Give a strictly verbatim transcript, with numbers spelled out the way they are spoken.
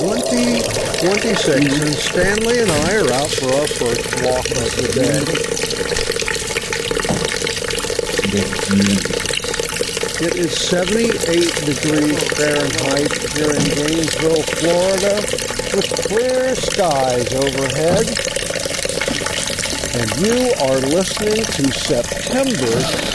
twenty twenty-six, and Stanley and I are out for our first walk of the day. It is seventy-eight degrees Fahrenheit here in Gainesville, Florida, with clear skies overhead. And you are listening to September's